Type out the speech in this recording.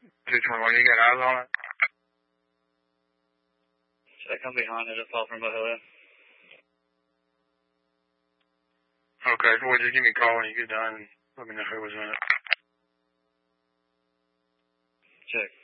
221, you got eyes on it? Should I come behind it? Just off from Bahia. Okay, so just give me a call when you get done and let me know who was in it. Check.